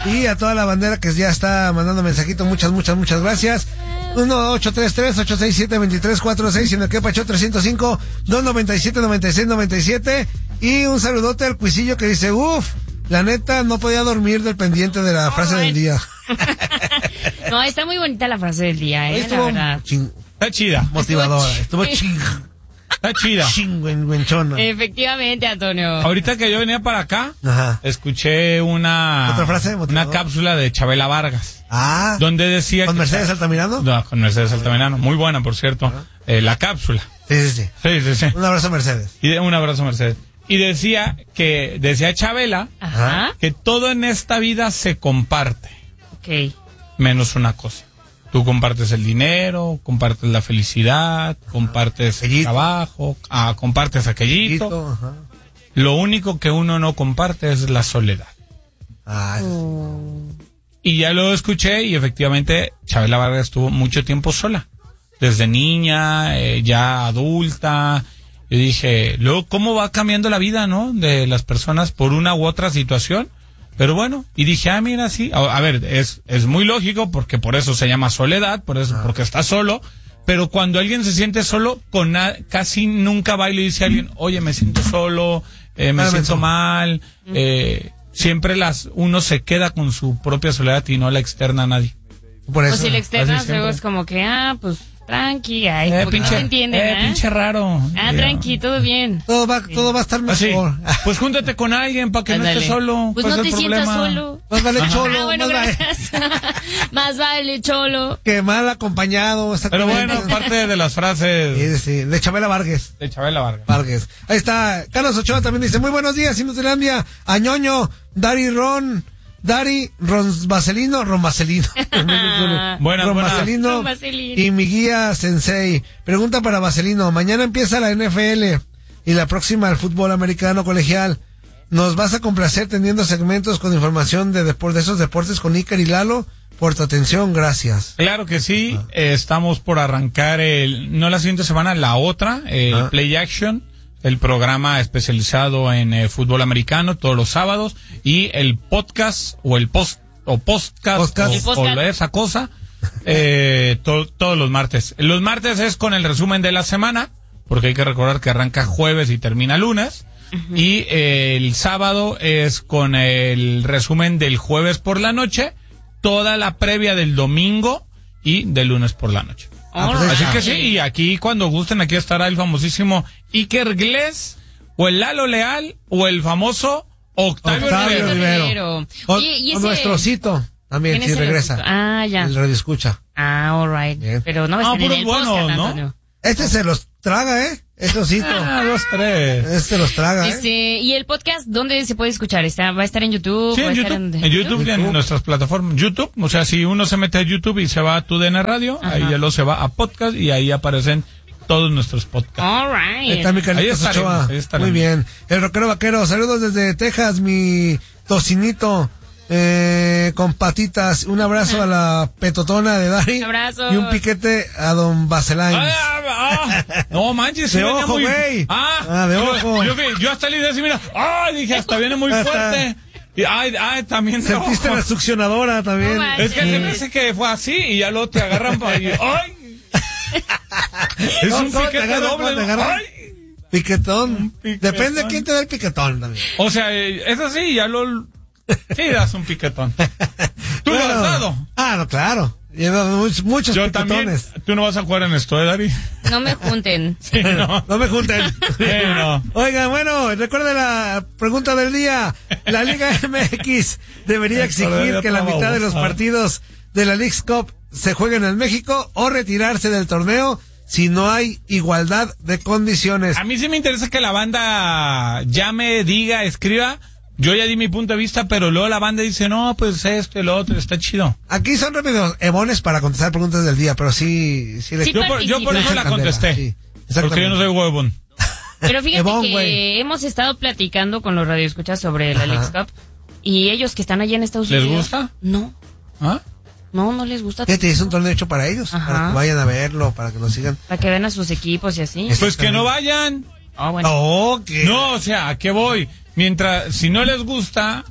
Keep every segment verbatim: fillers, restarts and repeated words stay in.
Y a toda la bandera que ya está mandando mensajito, muchas, muchas, muchas gracias. uno ocho tres tres, ocho seis siete, dos tres cuatro seis y en el que pacho trescientos cinco, dos noventa y siete, noventa y seis, noventa y siete. Y un saludote al Cuisillo que dice, uff, la neta no podía dormir del pendiente de la frase del día. No, está muy bonita la frase del día, eh, Estuvo la verdad. Ching, Está chida. motivadora, estuvo ching, Está chida. chingüenchona. Efectivamente, Antonio. Ahorita que yo venía para acá, Ajá. escuché una, ¿Otra frase una motivadora? cápsula de Chabela Vargas. Ah, Donde decía ¿con que... Mercedes Altamirano? No, con Mercedes Altamirano. Muy buena, por cierto. Eh, la cápsula. Sí, sí, sí. Sí, sí, sí. Un abrazo, Mercedes. Y de, un abrazo, Mercedes. Y decía que, decía Chabela, Ajá. que todo en esta vida se comparte, Ok. menos una cosa. Tú compartes el dinero, compartes la felicidad, compartes el Aquellito. trabajo, ah, compartes aquellito. Quito, ajá. Lo único que uno no comparte es la soledad. Ah, sí. Y ya lo escuché y efectivamente Chabela Vargas estuvo mucho tiempo sola. Desde niña, eh, ya adulta. Yo dije, luego, ¿cómo va cambiando la vida, no? De las personas por una u otra situación. Pero bueno, y dije, ah, mira, sí. A, a ver, es, es muy lógico porque por eso se llama soledad, por eso, porque está solo. Pero cuando alguien se siente solo, con na- casi nunca va y le dice a alguien, oye, me siento solo, eh, me Ah, siento me- mal. Eh, siempre las, uno se queda con su propia soledad y no la externa a nadie. Por O eso. si le externas, Así luego siempre. es como que, ah, pues, tranqui, ay, Eh, como que no pinche, se entiende, eh, ¿eh? pinche raro. Ah, Eh, tranqui, todo bien. Todo va, todo va a estar Así, mejor. pues júntate con alguien para que no Ándale. estés solo. Pues ¿cuál no es te el sientas problema? solo. Más vale cholo, Ah, bueno, más vale gracias. Más vale, cholo. que mal acompañado. Pero exactamente. bueno, parte de las frases Sí, sí, de Chabela Vargas. de Chabela Vargas. Vargas. Ahí está. Carlos Ochoa también dice, muy buenos días, Inutilandia. A Ñoño, Dari Ron, Dari, Ron Vaselino, Ron Vaselino. Buena, Ron buena. Vaselino Ron Vaselino. y mi guía Sensei. Pregunta para Vaselino. Mañana empieza la N F L y la próxima el fútbol americano colegial. ¿Nos vas a complacer teniendo segmentos con información de, depor- de esos deportes con Iker y Lalo? Por tu atención, gracias. Claro que sí, eh, estamos por arrancar el, no la siguiente semana, la otra, el Ah. Play Action, el programa especializado en eh, fútbol americano todos los sábados y el podcast o el post o podcast, Podcast. o, El podcast. o esa cosa eh, to- todos los martes. Los martes es con el resumen de la semana, porque hay que recordar que arranca jueves y termina lunes. Y eh, el sábado es con el resumen del jueves por la noche, toda la previa del domingo y del lunes por la noche. Ah, pues, Así ah, que sí, y aquí cuando gusten, aquí estará el famosísimo Iker Glés, o el Lalo Leal, o el famoso Octavio, Octavio Rivero. Rivero. Rivero. O, Oye, y o ese... nuestro Cito también, ¿Quién si es el regresa. otro? Ah, ya. El radio escucha. Ah, all right. Bien. Pero no va a Ah, estar en puros el buenos, podcast, ¿no? Antonio. Este se los traga, ¿eh? Este Cito. Ah, dos, tres. Este se los traga, ¿eh? Este, y el podcast, ¿dónde se puede escuchar? ¿Está, ¿Va a estar en YouTube? Sí, ¿Va a en estar YouTube, en YouTube y en YouTube. nuestras plataformas YouTube, o sea, si uno se mete a YouTube y se va a Tu D N Radio, Ajá. ahí ya lo se va a podcast y ahí aparecen todos nuestros podcasts. All Ahí right. está mi Ahí Carlitos estaremos, Ochoa. ahí estaremos. Muy bien. El rockero vaquero, saludos desde Texas, mi tocinito. Eh, con patitas, un abrazo a la petotona de Dari. Un abrazo. Y un piquete a don Vaselain. Ah, ah, ah. No manches, sí De venía ojo, muy- güey. Ah, Ah, de yo, ojo. Yo, vi- yo hasta le dije así, mira, ah, dije, hasta viene muy Hasta- fuerte. Y, ay, ay, también de Sentiste ojo. la succionadora también. No manches. Es que se me hace que fue así y ya luego te agarran para y, ay. Es No, un ¿cómo te piquete agarran, doble, cómo te ¿no? agarran? Ay. Piquetón. piquetón. Depende de quién te dé el piquetón también. O sea, eh, es así, ya lo... Sí, das un piquetón. ¿Tú lo Bueno. has dado? Ah, no, claro. Lleva muchos, muchos Yo también. piquetones. Tú no vas a jugar en esto, ¿eh, Dari? No me junten. Sí, no. No me junten. Sí, no. Oigan, bueno, recuerden la pregunta del día. La Liga M X debería exigir que la mitad de los partidos de la Leagues Cup se jueguen en México o retirarse del torneo si no hay igualdad de condiciones. A mí sí me interesa que la banda llame, diga, escriba. Yo ya di mi punto de vista, pero luego la banda dice, no, pues esto y lo otro, está chido. Aquí son rápidos ebones para contestar preguntas del día, pero sí... sí, les- Sí, Yo por, yo por eso la Candela, contesté. sí, Porque exactamente. yo no soy huevón. Pero fíjate Ebon, que güey. hemos estado platicando con los radioescuchas sobre la Ajá. Leagues Cup y ellos que están allá en Estados ¿Les Unidos. gusta? No, ¿Ah? no, no les gusta. Fíjate, es un torneo hecho para ellos, Ajá. para que vayan a verlo, para que nos sigan. Para que vean a sus equipos y así. Es- Pues que no vayan. Ah, bueno. Oh, que... No, o sea, ¿a qué voy? Mientras, si no les gusta,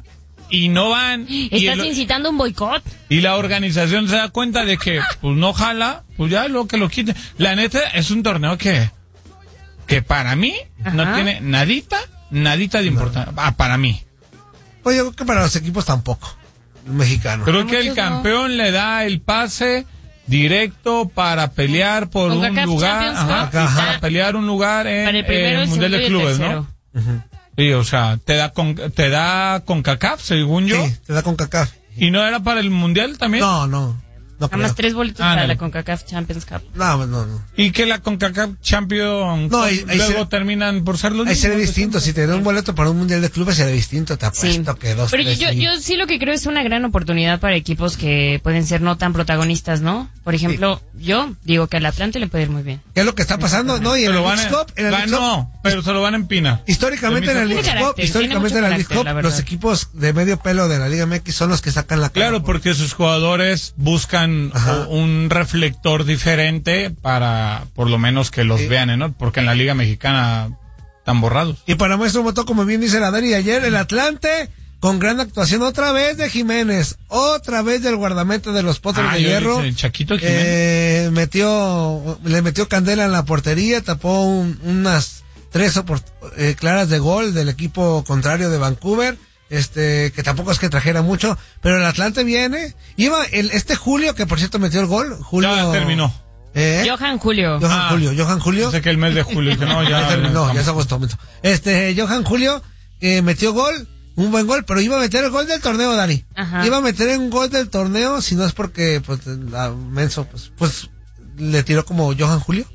y no van. Estás y el, incitando un boicot. Y la organización se da cuenta de que pues no jala, pues ya lo que lo quiten. La neta es un torneo que que para mí Ajá. no tiene nadita, nadita de importancia. No. Ah, para mí. Pues yo creo que para los equipos tampoco. Mexicanos. Creo que el campeón no. le da el pase directo para pelear por un lugar, ajá, para pelear un lugar en el, primero, el Mundial de Clubes, ¿no? Uh-huh. Sí, o sea, te da con te da CONCACAF, según yo. Sí, te da CONCACAF. ¿Y no era para el Mundial también? No, no. No Nada más tres boletos ah, para no. la CONCACAF Champions Cup. No, no, no. Y que la CONCACAF Champions no, ahí, ahí luego se, terminan por ser los ahí será distinto. Si te da un boleto para un Mundial de Clubes será distinto. Te apuesto sí. que dos, Pero tres, yo, sí. yo sí lo que creo es una gran oportunidad para equipos que pueden ser no tan protagonistas, ¿no? Por ejemplo, sí. yo digo que al Atlante le puede ir muy bien. ¿Qué es lo que está pasando? No, y en el Leagues Cup, en el Leagues Cup, no, pero se lo van en Pina. Históricamente en el Leagues Cup, históricamente en el Leagues Cup, los equipos de medio pelo de la Liga M X son los que sacan la cara. Claro, porque sus jugadores buscan Ajá. un reflector diferente para, por lo menos, que los sí. vean, ¿no? Porque en la Liga Mexicana están borrados. Y para Maestro Moto, como bien dice la Dani ayer, el Atlante, con gran actuación otra vez de Jiménez, otra vez del guardameta de los Potros ah, de Hierro. El Chaquito Jiménez. Eh, metió, le metió candela en la portería, tapó un, unas tres opor- eh, claras de gol del equipo contrario de Vancouver. Este, que tampoco es que trajera mucho, pero el Atlante viene. Iba el, este Julio, que por cierto metió el gol. Julio. Ya terminó. ¿Eh? Johan Julio. Johan ah, Julio, Johan Julio. Sé que el mes de julio, que no, ya. ya terminó, ya es agosto. Este, Johan Julio, eh, metió gol, un buen gol, pero iba a meter el gol del torneo, Dani. Ajá. Iba a meter un gol del torneo, si no es porque, pues, la menso, pues, pues, le tiró como Johan Julio.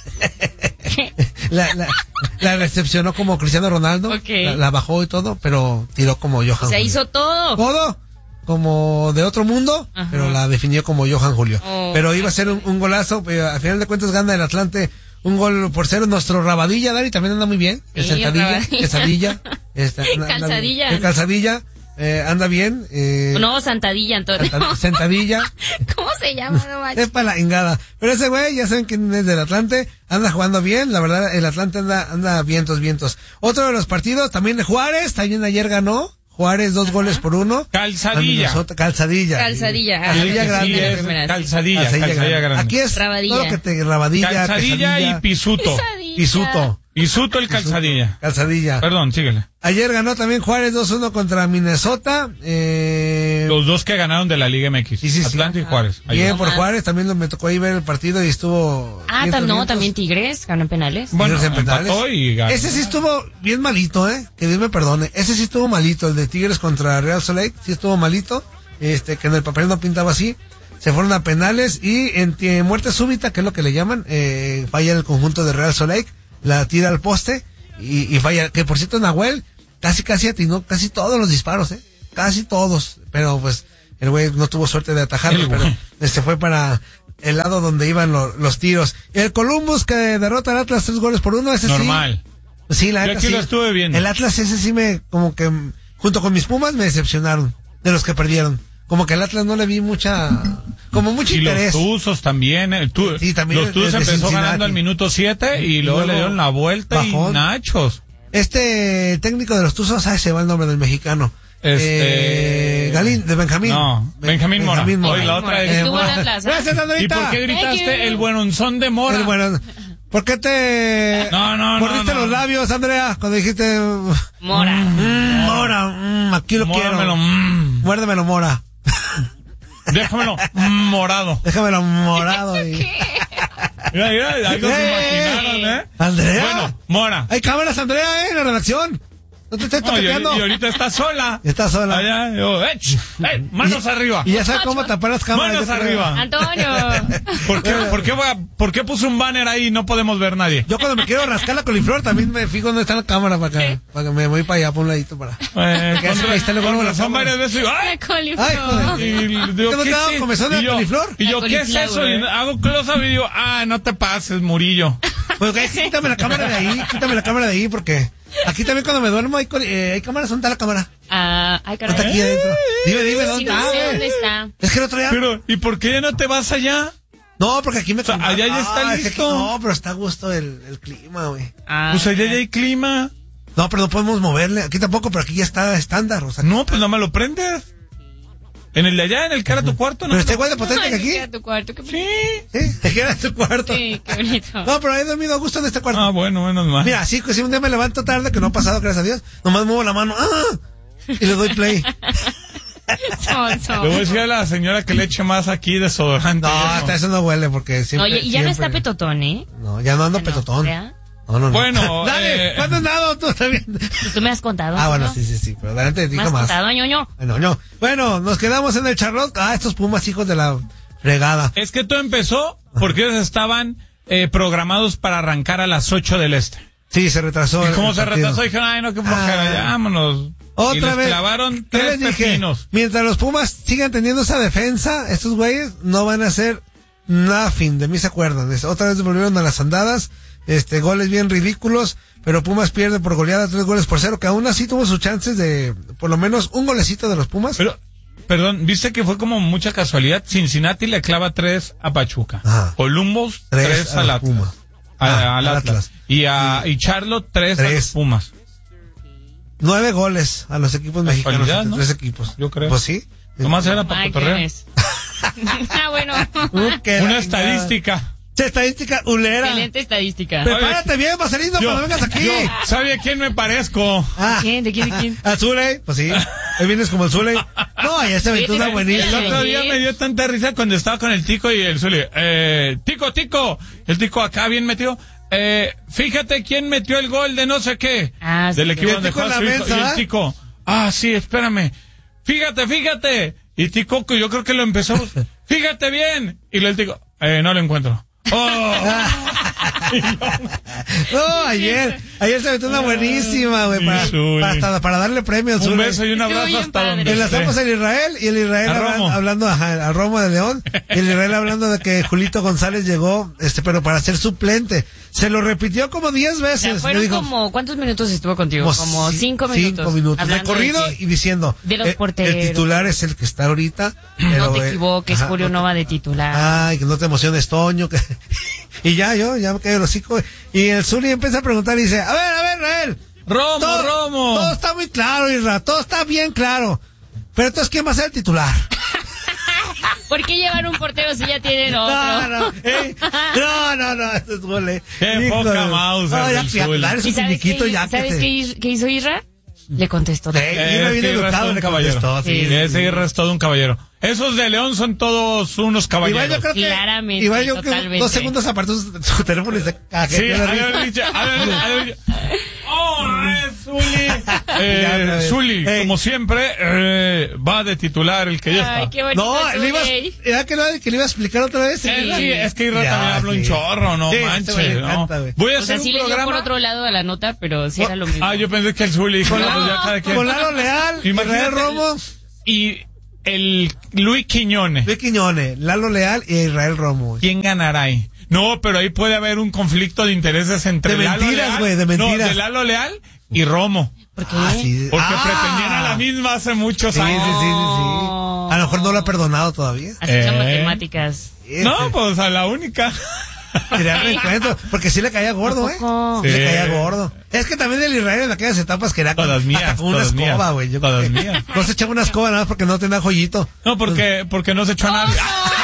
la, la, la recepcionó como Cristiano Ronaldo, okay. la, la bajó y todo, pero tiró como Johan Se Julio. hizo todo. Todo, como de otro mundo, Ajá. pero la definió como Johan Julio. Oh, pero iba a ser un, un golazo, pero al final de cuentas gana el Atlante un gol por cero. Nuestro Rabadilla, Dari, también anda muy bien. El sí, sentadilla, quesadilla. Esta, calzadilla. El calzadilla. Eh, anda bien. Eh, no, Santadilla, Antonio. Santa, sentadilla. ¿Cómo se llama? No es para la engada. Pero ese güey, ya saben quién es del Atlante, anda jugando bien. La verdad, el Atlante anda, anda vientos, vientos. Otro de los partidos, también de Juárez, también ayer ganó. Juárez, dos Ajá. goles por uno. Calzadilla. Calzadilla. Calzadilla. Calzadilla grande. Sí, calzadilla. Calzadilla, calzadilla grande. Aquí es Rabadilla. todo lo que te, rabadilla, calzadilla y pisuto. Pisuto. Pisuto el calzadilla. Calzadilla. Perdón, síguele. Ayer ganó también Juárez dos uno contra Minnesota. Eh... Los dos que ganaron de la Liga M X. Sí, sí, Atlanta sí. y Juárez. Ahí bien por Juárez, también me tocó ahí ver el partido y estuvo... Ah, tam- no, también Tigres ganó en penales. Bueno, en penales. Y ganó. Ese sí estuvo bien malito, ¿eh? Que Dios me perdone. Ese sí estuvo malito, el de Tigres contra Real Salt Lake. Sí estuvo malito. Este, que en el papel no pintaba así. Se fueron a penales y en t- muerte súbita, que es lo que le llaman, eh, falla el conjunto de Real Salt Lake, la tira al poste y, y falla. Que por cierto, Nahuel casi casi atinó casi todos los disparos, ¿eh? Casi todos. Pero pues el güey no tuvo suerte de atajarlo, pero este fue para el lado donde iban lo, los tiros. El Columbus que derrota al Atlas tres goles por uno, ese normal. Sí. Sí, la Yo aquí sí, lo estuve viendo. El Atlas ese sí me, como que, junto con mis Pumas me decepcionaron, de los que perdieron. Como que el Atlas no le vi mucha, como mucho y interés. Y los Tuzos también, el tu, sí, también los Tuzos empezó Cincinnati. Ganando al minuto siete y, y luego, luego le dieron la vuelta bajón. Y nachos. Este técnico de los Tuzos, ¿sabes? Se va el nombre del mexicano. Este... Eh, Galín, de Benjamín. No, Benjamín Mora. Benjamín Mora. Hoy la otra es... Eh, Atlas, ¿eh? Gracias, Andrita. ¿Y por qué gritaste el buenonzón de Mora? El bueno... ¿Por qué te no, no, mordiste no, no. los labios, Andrea, cuando dijiste Mora? Mm, Mora, mm, aquí lo Móramelo, quiero. Mm. Muérdemelo, Mora. Déjamelo morado. Déjamelo morado. Y... Mira, mira, algo se imaginaron, ¿eh? Andrea. Bueno, Mora. Hay cámaras, Andrea, ¿eh? En la redacción. No te estés no, y, toqueando. y ahorita está sola. Está sola. Allá, yo, eh, eh, manos y, arriba. Y ya sabes cómo tapar las cámaras. Manos arriba. Antonio. ¿Por qué, por, qué, ¿Por qué puso un banner ahí y no podemos ver nadie? Yo cuando me quiero rascar la coliflor también me fijo dónde está la cámara para acá. Para que me voy para allá, por un ladito para. Eh, ahí está el bueno. Son varias veces y digo, ¡ay! Coliflor. Ay, joder. Y digo, ¿qué, ¿Qué es comezón de la coliflor? Y yo, ¿qué es eso? Y hago close-up y digo, ah, no te pases, Murillo. Pues okay, quítame la cámara de ahí, quítame la cámara de ahí porque aquí también cuando me duermo hay, eh, hay cámaras. ¿Dónde está la cámara? Ah, hay cámara. ¿Dónde está aquí adentro? Dime, dime, ¿dónde sí, está? No sé dónde está. Es que el otro día... Pero, ¿y por qué ya no te vas allá? No, porque aquí me... O sea, allá ya está ah, listo. Es que aquí, no, pero está a gusto el, el clima, güey. Ah, pues allá ya hay clima. No, pero no podemos moverle. Aquí tampoco, pero aquí ya está estándar. O sea, No, pues no me lo prendes. En el de allá, en el que era tu cuarto, ¿no? Pero está igual de potente que Ay, aquí. queda tu cuarto, qué bonito. Sí. Sí, es que era tu cuarto. Sí, qué bonito. No, pero he dormido a gusto en este cuarto. Ah, bueno, menos mal. Mira, así que si un día me levanto tarde, que no ha pasado, gracias a Dios, nomás muevo la mano, ¡ah! Y le doy play. Son, son. Le voy a decir a la señora que le eche más aquí desodorante. No, Eso. hasta eso no huele, porque siempre... Oye, y ya no está siempre- petotón, ¿eh? No, ya no ando No, petotón. ¿verdad? No, no, no. Bueno, Dale, eh, ¿cuándo has dado tú también? Pues tú me has contado. Ah, bueno, ¿no? sí, sí, sí, pero adelante te ¿Me digo has más. contado, ñoño? Bueno, no. Bueno, nos quedamos en el charrot. Ah, estos Pumas, hijos de la fregada. es que todo empezó porque ellos estaban eh, programados para arrancar a las ocho del este. Sí, se retrasó. Y el- como el se partido. retrasó, dijeron, ay, no, qué flojera, Ah. ya, vámonos. Otra y les vez. clavaron ¿Qué tres les dije? pepinos. Mientras los Pumas sigan teniendo esa defensa, estos güeyes no van a hacer nothing. De mí se acuerdan. Es- Otra vez volvieron a las andadas. Este, goles bien ridículos. Pero Pumas pierde por goleada tres goles por cero. Que aún así tuvo sus chances de, por lo menos, un golecito de los Pumas. Pero, perdón, viste que fue como mucha casualidad. Cincinnati le clava tres a Pachuca. Ajá. Columbus, Tres tres, a al los Atlas. Pumas. A- Ah, al al Atlas. Atlas. Y a y Charlotte, tres, a Tres. los Pumas. Nueve goles a los equipos mexicanos. Casualidad, entre ¿no? Tres equipos. Yo creo. Pues sí. Nomás era para Ay, cotorrear. ¿quién es? Ah, bueno. Uh, qué Una la estadística. Che, estadística ulera. Excelente estadística. Prepárate bien, Marcelino, Yo- cuando vengas aquí. yo, ¿sabe a quién me parezco? Ah. ¿De quién? ¿De quién? ¿De quién? ¿A Zuley? Pues sí. Ahí vienes como el Zuley. No, ya se aventó Oye, una ¿te buenísima. El acuerdas otro día me dio tanta risa cuando estaba con el Tico y el Zuli. Eh, Tico, Tico. El Tico acá bien metido. Eh, fíjate quién metió el gol de no sé qué. Ah, sí. Del equipo Y el donde Tico en juega la su hijo. mensa, Y el ¿ah? Tico. Ah, sí, espérame. Fíjate, fíjate. Y Tico, que yo creo que lo empezó. Fíjate bien. Y luego el Tico. Eh, no lo encuentro. Oh. No, ayer. Ayer se aventó una buenísima, güey. Para, Zuli. para, hasta- para darle premio al Un Zuley. beso y un Estuvo abrazo bien hasta padre. donde Enlazamos esté. el Israel y el Israel A hablan- Romo. hablando ajá, a Romo de León y el Israel hablando de que Julito González llegó, este, pero para ser suplente. Se lo repitió como diez O sea, veces. fueron Le dijo, como, ¿cuántos minutos estuvo contigo? Como ci- cinco minutos. Cinco minutos. Hablando Recorrido de que y diciendo. de los eh, porteros. El titular es el que está ahorita. no pero, te eh, equivoques, ajá, Julio no no te- va de titular. Ay, que no te emociones, Toño. Que... y ya, yo, ya me caí el hocico. Y el Zuli empieza a preguntar y dice, a ver, a ver, Rael. Romo, todo, Romo. Todo está muy claro, Isra, todo está bien claro. Pero entonces, ¿quién va a ser el titular? ¿Por qué llevar un portero si ya tienen otro? No, no, ey, no, no, no, esto es gole. Qué Hijo poca de- Mauser No, ya, del ya, Zuli. dale su ¿Y sabes, finiquito qué, ya que ¿sabes te- qué, hizo- qué hizo Isra? Le contestó. Sí, Eh, Isra es bien que Isra es educado, todo un le caballero. contestó, sí, Sí. sí, Ese sí. Isra es todo un caballero. Esos de León son todos unos caballeros. Igual yo creo que, Claramente, igual yo creo que totalmente. dos segundos apartó su, su teléfono y se cajeteó Sí, de a risa. ver, dicho, a ver, a ver. ¡Oh, eh, Zuli! Ya, Eh, ya, Zuli, ey. como siempre, eh, va de titular el que ya Ay, está. qué bonito. No, Zuli. le iba, era que, no, que le iba a explicar otra vez. Eh, sí, es que Isra Ya, también habla un sí. chorro, no Sí, este manches, güey le ¿no? encanta, güey. Voy a O hacer sea, un sí le dio programa. por otro lado a la nota, pero sí era lo mismo. Ah, yo pensé que el Zuli dijo, no, pues ya cada quien. Con Lalo Leal, Imagínate. Israel Romo, Y el Luis Quiñones. Luis Quiñones, Lalo Leal y Israel Romo. güey. ¿Quién ganará ahí? No, pero ahí puede haber un conflicto de intereses entre De Lalo mentiras, Leal- güey, de mentiras. No, de Lalo Leal y Romo. ¿Por qué? Ah, sí. Porque Ah. pretendían a la misma hace muchos Sí, sí, sí, años. sí, sí. A lo mejor no lo ha perdonado todavía. Así Eh. son matemáticas. No, pues a la única. Quería reencuentro, porque sí le caía gordo, ¿A ¿eh? poco? Sí. Le Sí. caía gordo. Es que también el Israel en aquellas etapas que era con, Todas mías, hasta con una todas escoba, mías, güey. Yo todas creo que mías. No se echaba una escoba nada más porque no tenía joyito. No, porque, porque no se echó a nadie.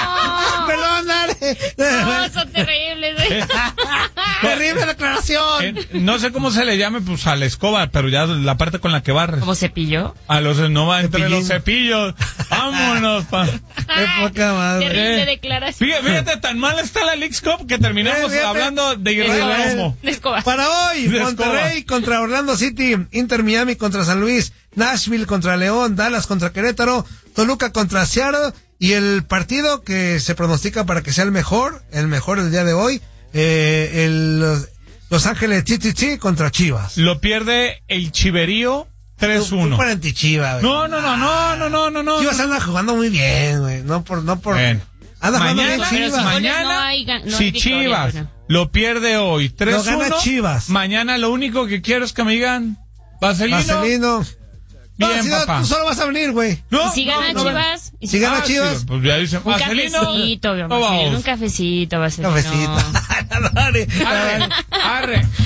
Perdón, dale. No, son terribles. ¿eh? Terrible declaración. Eh, no sé cómo se le llame, pues a la escoba, pero ya la parte con la que barres. ¿Cómo cepilló? A los, no va entre Cepillín. los cepillos. Vámonos, pa. Qué poca madre. Terrible Eh. declaración. Fíjate, fíjate, tan mal está la Leagues Cup que terminamos Eh, fíjate. hablando de Israel Escoba. Romo. De escoba. Para hoy, De Monterrey contra Orlando City, Inter Miami contra San Luis, Nashville contra León, Dallas contra Querétaro, Toluca contra Seattle y el partido que se pronostica para que sea el mejor, el mejor del día de hoy, eh, el Los, Los Ángeles T T T contra Chivas. Lo pierde el Chiverío tres uno. Para anti-Chiva, güey. No, no, no, no, no, no, no, no. Chivas anda jugando muy bien, güey. No por, no por. Bueno. Anda jugando Mañana, bien pero Chivas. si mañana, no hay gan- no si hay victoria, Chivas bueno. lo pierde hoy tres uno, gana Chivas. mañana lo único que quiero es que me digan, Vaselino, Marcelino. No, bien, si no, papá. tú solo vas a venir, güey. No, ¿Y si no, gana no, Chivas? ¿Y Si gana Ah, Chivas. sí, pues ya dicen, Un Vaselino, cafecito, no Marcelino, vamos. un cafecito, Vaselino. Cafecito. Dale. Arre, arre. Un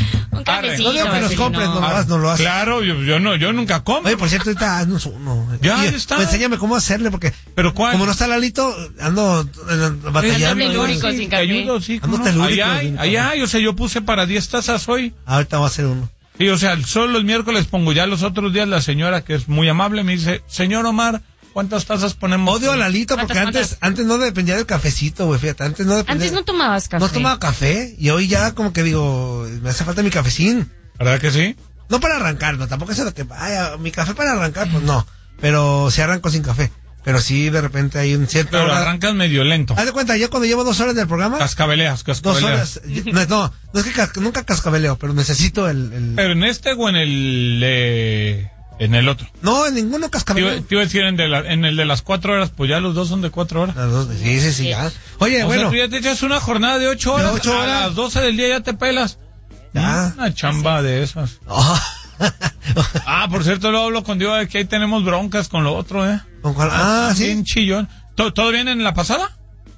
Un cafecito. No digo que nos así, compres, no, no. lo hagas, no lo haces. Claro, yo, yo no, yo nunca compro. Oye, por cierto, ahorita haznos uno. Ya, Y, ya está. Pues enséñame cómo hacerle, porque ¿Pero cuál? como no está Lalito, ando eh, batallando. Ando telúrico, Sí, sin te café. ayudo, sí. Ando ¿cómo no? telúrico, Allá hay, sin allá café. hay, o sea, yo puse para diez tazas hoy. Ahorita voy a hacer uno. Y, o sea, solo el miércoles pongo, ya los otros días la señora, que es muy amable, me dice, señor Omar, ¿cuántas tazas ponemos? Odio a Lalito porque ¿Cuántas, antes, antes no dependía del cafecito, güey, fíjate, antes no dependía. Antes no tomabas café. No tomaba café y hoy ya como que digo, me hace falta mi cafecín. ¿Verdad que sí? No para arrancar, no, tampoco es de que, vaya, mi café para arrancar, pues no. Pero sí arranco sin café. Pero sí, de repente hay un cierto... Pero arrancas medio lento. Haz de cuenta, yo cuando llevo dos horas del programa... Cascabeleas, Dos cascabeleas. horas... No, no, no es que cas- nunca cascabeleo, pero necesito el... el... ¿Pero en este o en el eh, en el otro? No, en ninguno Te cascabeleo. iba, te iba a decir en, de la- en el de las cuatro horas, pues ya los dos son de cuatro horas. Las dos, Sí, sí, sí, ya. Oye, O bueno... sea, tú ya te echas una jornada de ocho horas, De ocho a horas. las doce del día ya te pelas. Ya. Una chamba de esas. Oh. Ah, por cierto, lo hablo con Dios de que ahí tenemos broncas con lo otro, ¿eh? ¿Con cuál? Ah, sí. Bien chillón. ¿Todo, ¿Todo bien en la pasada?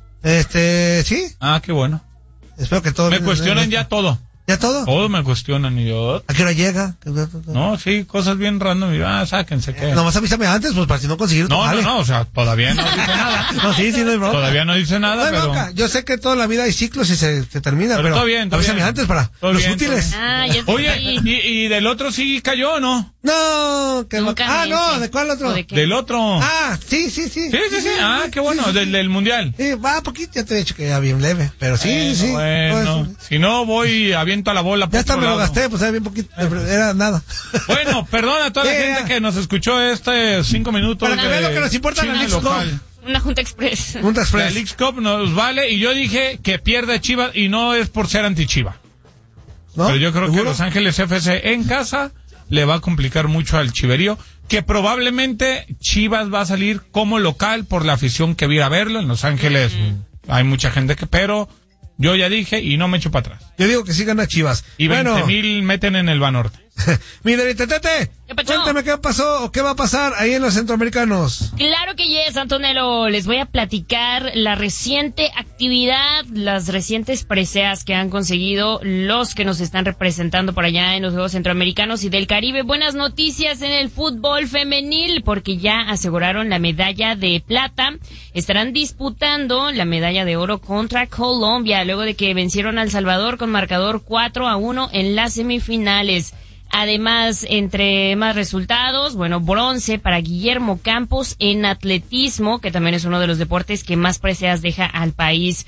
Este, sí. Ah, qué bueno. Espero que todo... Me bien- cuestionan ya todo. ¿Ya todo? Todo me cuestionan y yo... ¿A qué hora llega? No, sí, cosas bien random. Y yo, ah, sáquense que... Nomás avísame antes, pues para si no conseguir tu No, no, jale. no, o sea, todavía no dice nada. No, sí, sí, no hay bronca. Todavía no dice No nada, hay pero... bronca. Yo sé que toda la vida hay ciclos y se, se termina, Pero pero, todo bien, todo avísame bien. antes para Todo los bien, útiles. todo Ah, ya Oye, sí. ¿y, ¿y del otro sí cayó o no? No, que Nunca Ah, Ah, no, ese. ¿de cuál otro? ¿O de qué? Del otro. Ah, sí, sí, sí. Sí, sí, sí. Ah, qué bueno, del, del mundial. Sí, va poquito, ya te he dicho que era bien leve, pero sí, Bueno, sí. Bueno, Pues, si no voy y aviento a la bola. por ya hasta otro me lo lado. gasté, pues era bien poquito, era nada. Bueno, perdona a toda la Sí, gente ya. que nos escuchó este cinco minutos. Para que de vean lo que nos importa la China Leagues Cup. local. Una junta express. Junta La Express. Leagues Cup nos vale y yo dije que pierde Chivas y no es por ser anti-Chiva. ¿No? Pero yo creo que ¿Seguro? Los Ángeles F C en casa le va a complicar mucho al chiverío, que probablemente Chivas va a salir como local por la afición que viene a verlo. En Los Ángeles hay mucha gente que, pero yo ya dije y no me echo para atrás. Yo digo que sí gana Chivas. Y bueno, veinte mil meten en el Banorte. mi Derita Tete, ¿Qué pasó? cuéntame qué pasó o qué va a pasar ahí en los centroamericanos. Claro que yes, Antonello. Les voy a platicar la reciente actividad, las recientes preseas que han conseguido los que nos están representando por allá en los Juegos Centroamericanos y del Caribe. Buenas noticias en el fútbol femenil porque ya aseguraron la medalla de plata. Estarán disputando la medalla de oro contra Colombia luego de que vencieron a El Salvador con marcador cuatro a uno en las semifinales. Además, entre más resultados, bueno, bronce para Guillermo Campos en atletismo, que también es uno de los deportes que más preseas deja al país.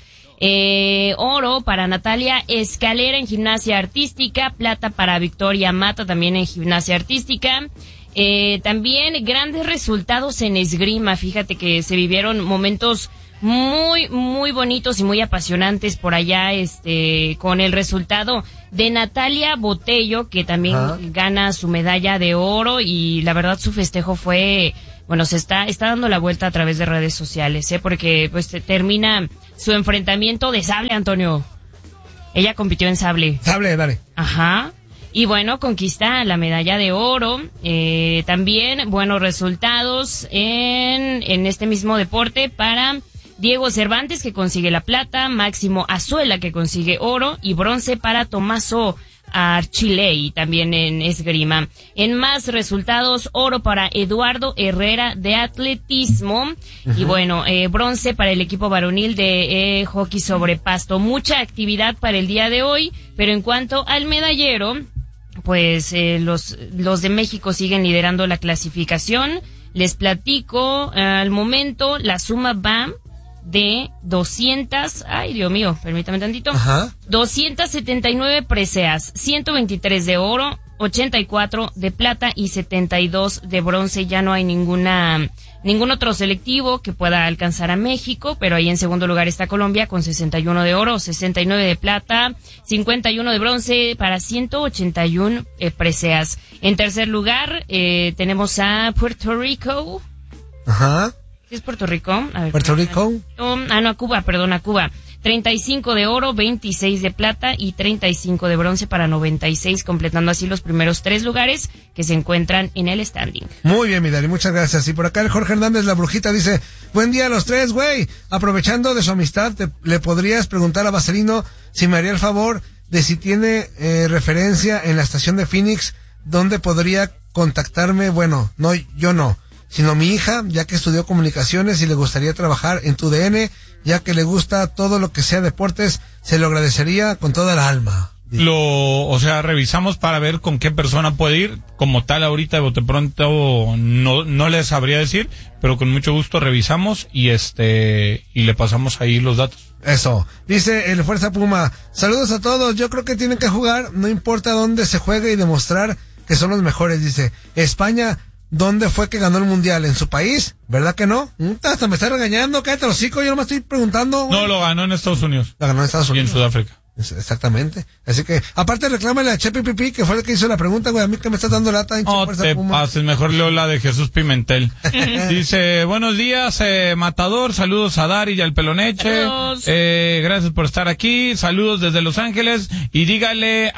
Eh, oro para Natalia Escalera en gimnasia artística, plata para Victoria Mata también en gimnasia artística. Eh, también grandes resultados en esgrima, fíjate que se vivieron momentos muy, muy bonitos y muy apasionantes por allá, este, con el resultado de Natalia Botello, que también Ajá. gana su medalla de oro y la verdad su festejo fue, bueno, se está, está dando la vuelta a través de redes sociales, ¿eh? Porque pues te- termina su enfrentamiento de sable, Antonio. Ella compitió en sable. Sable, dale. Ajá. Y bueno, conquista la medalla de oro. Eh, también buenos resultados en, en este mismo deporte para Diego Cervantes, que consigue la plata, Máximo Azuela, que consigue oro, y bronce para Tomaso Archilei, también en esgrima. En más resultados, oro para Eduardo Herrera de atletismo, y bueno, eh, bronce para el equipo varonil de eh, hockey sobre pasto. Mucha actividad para el día de hoy, pero en cuanto al medallero, pues eh, los, los de México siguen liderando la clasificación. Les platico, eh, al momento la suma va de doscientas, ay Dios mío, permítame tantito, Ajá. doscientas setenta y nueve preseas, ciento veintitrés de oro, ochenta y cuatro de plata y setenta y dos de bronce. Ya no hay ninguna ningún otro selectivo que pueda alcanzar a México, pero ahí en segundo lugar está Colombia con sesenta y uno de oro, sesenta y nueve de plata, cincuenta y uno de bronce para ciento ochenta y uno eh, preseas. En tercer lugar eh, tenemos a Puerto Rico. Ajá. ¿Sí es Puerto Rico? A ver, Puerto Rico. Um, ah, no, a Cuba, perdón, a Cuba. treinta y cinco de oro, veintiséis de plata y treinta y cinco de bronce para noventa y seis, completando así los primeros tres lugares que se encuentran en el standing. Muy bien, mi Dani, muchas gracias. Y por acá el Jorge Hernández, la brujita, dice, buen día a los tres, güey. Aprovechando de su amistad, te- le podrías preguntar a Vaselino si me haría el favor de si tiene eh, referencia en la estación de Phoenix donde podría contactarme. Bueno, no, yo no, sino mi hija, ya que estudió comunicaciones y le gustaría trabajar en tu D N, ya que le gusta todo lo que sea deportes, se lo agradecería con toda el alma. Lo, o sea, revisamos para ver con qué persona puede ir. Como tal, ahorita de bote pronto no, no les sabría decir, pero con mucho gusto revisamos y este, y le pasamos ahí los datos. Eso. Dice el Fuerza Puma, saludos a todos, yo creo que tienen que jugar, no importa dónde se juegue y demostrar que son los mejores. Dice, España, ¿dónde fue que ganó el mundial? ¿En su país? ¿Verdad que no? Hasta me está regañando, cállate los hocico, yo no me estoy preguntando. No, lo ganó en Estados Unidos. Lo ganó en Estados Unidos. Y en Sudáfrica. Exactamente. Así que, aparte reclámale a Chepi Pipi, que fue el que hizo la pregunta, güey, a mí que me estás dando lata. No te pases, mejor leo la de Jesús Pimentel. Dice, buenos días, eh, Matador, saludos a Dari y al Peloneche. Eh, gracias por estar aquí, saludos desde Los Ángeles, y dígale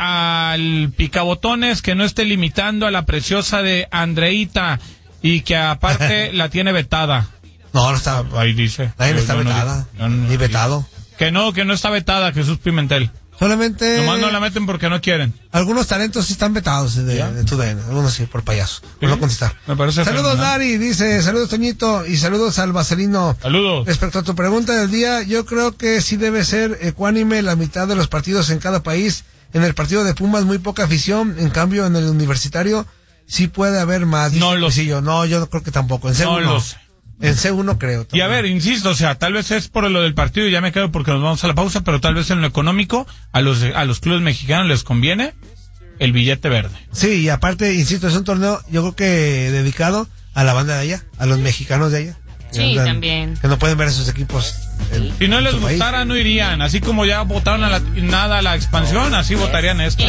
al Picabotones que no esté limitando a la preciosa de Andreita, y que aparte la tiene vetada. No, no está. Ahí dice. Ahí no está vetada, no, no, ni vetado. Que no, que no está vetada, Jesús Pimentel. Solamente... Nomás no la meten porque no quieren. Algunos talentos sí están vetados de, de tu D N, algunos sí, por payaso. Por no contestar. Me parece saludos, fenomenal. Dari, dice, saludos, Toñito, y saludos al Vaselino. Saludos. Respecto a tu pregunta del día, yo creo que sí debe ser ecuánime la mitad de los partidos en cada país. En el partido de Pumas muy poca afición, en cambio en el universitario sí puede haber más. No lo sé. No, yo creo que tampoco. En no lo sé. En C uno creo. También. Y a ver, insisto, o sea, tal vez es por lo del partido y ya me quedo porque nos vamos a la pausa, pero tal vez en lo económico a los a los clubes mexicanos les conviene el billete verde. Sí, y aparte, insisto, es un torneo yo creo que dedicado a la banda de allá, a los mexicanos de allá. Sí, andan, también. Que no pueden ver a sus equipos. En, si no les gustara, país. No irían. Así como ya votaron a la, nada a la expansión, así votarían esto.